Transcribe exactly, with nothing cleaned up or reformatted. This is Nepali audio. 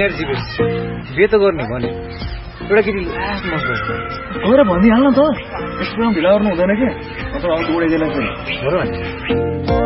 इनर्जी बेस बे त गर्ने भने एउटा केटी लास्ट मस्त गएर भनिदिइहाल्न त यस्तो ढिला गर्नु हुँदैन कि अथवा आउँदो उडेजेला चाहिँ हो र